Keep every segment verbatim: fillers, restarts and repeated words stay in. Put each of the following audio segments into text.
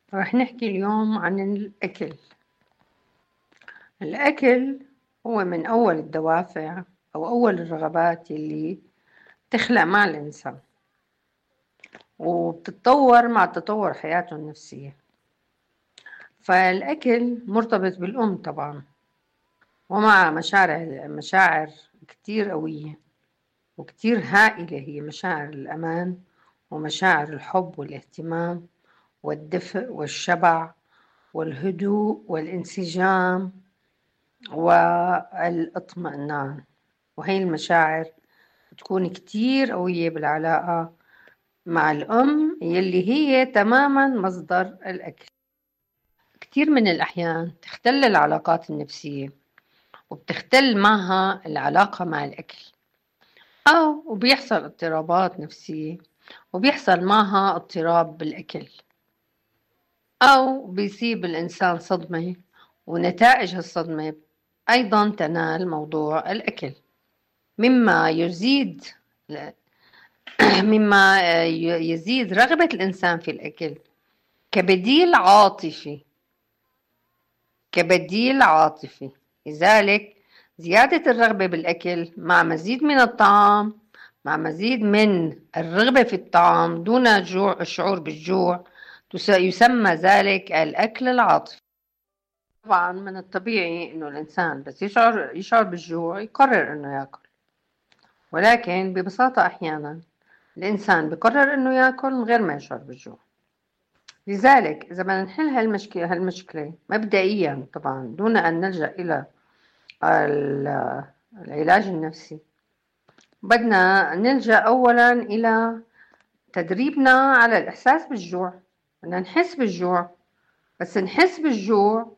رح نحكي اليوم عن الأكل. الأكل هو من أول الدوافع أو أول الرغبات اللي تخلق مع الإنسان وبتتطور مع تطور حياته النفسية. فالأكل مرتبط بالأم طبعا، ومع مشاعر مشاعر كتير قوية وكتير هائلة، هي مشاعر الأمان ومشاعر الحب والاهتمام والدفء والشبع والهدوء والانسجام والاطمئنان. وهي المشاعر بتكون كتير قوية بالعلاقة مع الأم يلي هي تماما مصدر الأكل. كتير من الأحيان تختل العلاقات النفسية وبتختل معها العلاقة مع الأكل، أو وبيحصل اضطرابات نفسية وبيحصل معها اضطراب بالأكل، أو بيصيب الإنسان صدمة ونتائج الصدمة أيضا تنال موضوع الأكل، مما يزيد مما يزيد رغبة الإنسان في الأكل كبديل عاطفي كبديل عاطفي لذلك زيادة الرغبة بالأكل مع مزيد من الطعام، مع مزيد من الرغبة في الطعام دون جوع الشعور بالجوع، يسمى ذلك الأكل العاطفي. طبعا من الطبيعي إنه الإنسان بس يشعر يشعر بالجوع يقرر إنه يأكل، ولكن ببساطة أحيانا الإنسان بقرر إنه يأكل من غير ما يشعر بالجوع. لذلك إذا بدنا نحل هالمشكلة هالمشكلة مبدئيا طبعا دون أن نلجأ إلى العلاج النفسي، بدنا نلجأ أولا إلى تدريبنا على الإحساس بالجوع. بدنا نحس بالجوع، بس نحس بالجوع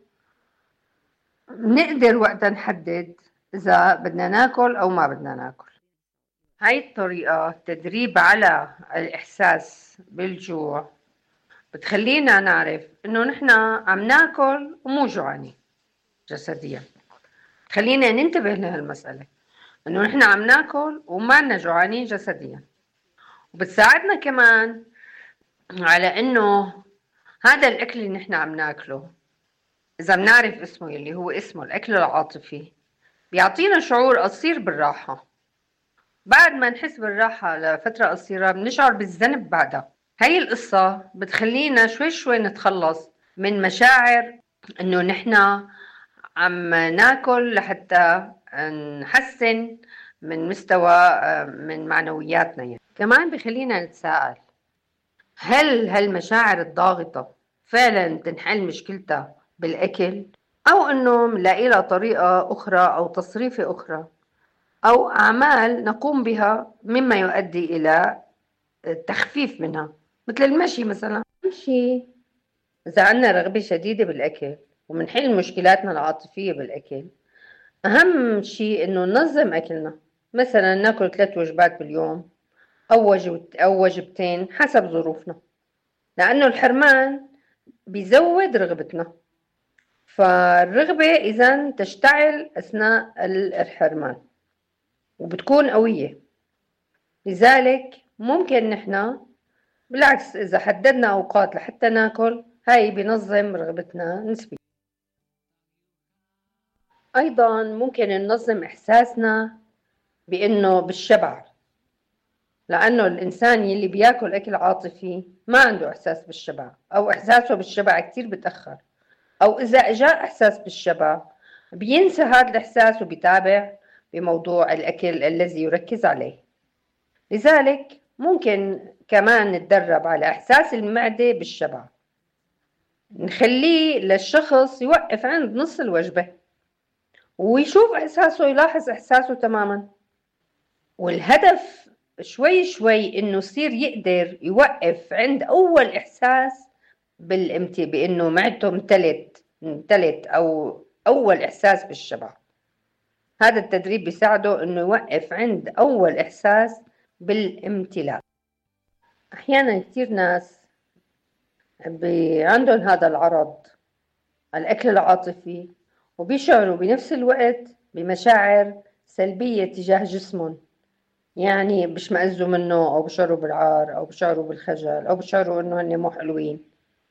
نقدر وقتها نحدد إذا بدنا ناكل أو ما بدنا ناكل. هاي الطريقة تدريب على الإحساس بالجوع بتخلينا نعرف إنه نحن عم ناكل ومو جوعانين جسديا. خلينا ننتبه لهالمسألة، إنه نحن عم ناكل وما لنا جوعانين جسديا. وبتساعدنا كمان على إنه هذا الأكل اللي نحن عم ناكله إذا بنعرف اسمه اللي هو اسمه الأكل العاطفي بيعطينا شعور قصير بالراحة. بعد ما نحس بالراحة لفترة قصيرة بنشعر بالذنب بعدها. هاي القصة بتخلينا شوي شوي نتخلص من مشاعر إنه نحن عم ناكل لحتى نحسن من مستوى من معنوياتنا. يعني كمان بخلينا نتساءل، هل هالمشاعر الضاغطة فعلا تنحل مشكلتها بالأكل، أو إنه نلاقي لها طريقة أخرى أو تصريفة أخرى أو أعمال نقوم بها مما يؤدي إلى التخفيف منها، مثل المشي مثلا. المشي إذا عنا رغبة شديدة بالأكل ومنحل مشكلاتنا العاطفية بالأكل، أهم شيء إنه ننظم أكلنا. مثلا ناكل ثلاث وجبات باليوم أو وجبت أو وجبتين حسب ظروفنا، لأنه الحرمان بيزود رغبتنا. فالرغبة إذا تشتعل أثناء الحرمان وبتكون قوية. لذلك ممكن نحن بالعكس إذا حددنا أوقات لحتى ناكل، هاي بنظم رغبتنا نسبيا. أيضا ممكن ننظم إحساسنا بأنه بالشبع، لأنه الإنسان يلي بياكل أكل عاطفي ما عنده إحساس بالشبع، أو إحساسه بالشبع كتير بتأخر، أو إذا إجاء إحساس بالشبع بينسى هذا الإحساس وبيتابع بموضوع الأكل الذي يركز عليه. لذلك ممكن كمان نتدرب على إحساس المعدة بالشبع، نخليه للشخص يوقف عند نص الوجبة ويشوف إحساسه، يلاحظ إحساسه تماما. والهدف شوي شوي إنه يصير يقدر يوقف عند أول إحساس بالامت بإنه معدته امتلت امتلت أو أول إحساس بالشبع. هذا التدريب بيساعده إنه يوقف عند أول إحساس بالامتلاء. أحيانا كتير ناس عندهم هذا العرض الأكل العاطفي وبيشعروا بنفس الوقت بمشاعر سلبية تجاه جسمهم، يعني بيشمئزوا منه أو بيشعروا بالعار أو بيشعروا بالخجل أو بيشعروا إنه هن مو حلوين.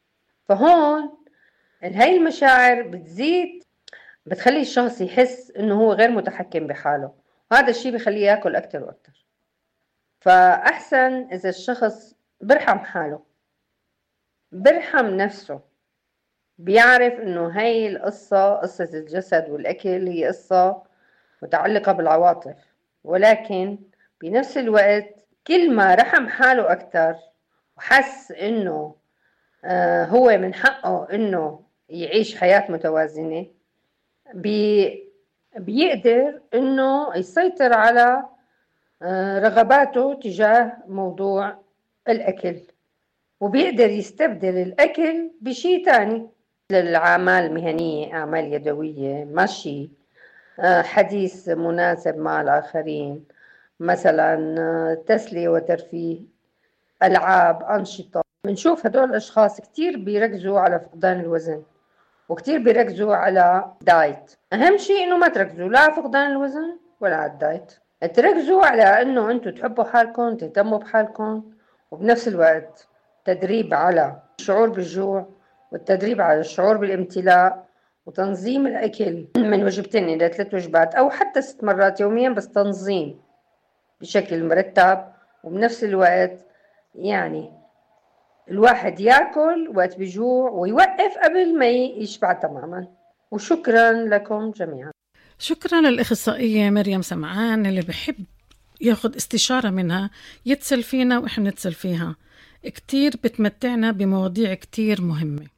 فهون هاي المشاعر بتزيد، بتخلي الشخص يحس انه هو غير متحكم بحاله، وهذا الشيء بيخليه ياكل اكتر واكتر. فاحسن اذا الشخص برحم حاله، برحم نفسه، بيعرف انه هاي القصة، قصة الجسد والاكل، هي قصة متعلقة بالعواطف، ولكن بنفس الوقت كل ما رحم حاله اكتر وحس انه آه هو من حقه انه يعيش حياة متوازنة، بي بيقدر انه يسيطر على آه رغباته تجاه موضوع الاكل، وبيقدر يستبدل الاكل بشيء تاني، للأعمال المهنية، أعمال يدوية، مشي، آه حديث مناسب مع الآخرين، مثلا آه تسلية وترفيه، ألعاب، أنشطة. بنشوف هدول الأشخاص كتير بيركزوا على فقدان الوزن، وكتير بيركزوا على دايت. أهم شيء إنه ما تركزوا لا على فقدان الوزن ولا على الدايت، تركزوا على إنه أنتوا تحبوا حالكم، تهتموا بحالكم، وبنفس الوقت تدريب على الشعور بالجوع، والتدريب على الشعور بالامتلاء، وتنظيم الأكل من وجبتين إلى ثلاث وجبات أو حتى ست مرات يوميا، بس تنظيم بشكل مرتب. وبنفس الوقت يعني الواحد ياكل وقت بيجوع ويوقف قبل ما يشبع تماما. وشكرا لكم جميعا. شكرا للأخصائية مريم سمعان، اللي بحب ياخد استشارة منها يتصل فينا وإحنا نتصل فيها، كتير بتمتعنا بمواضيع كتير مهمة.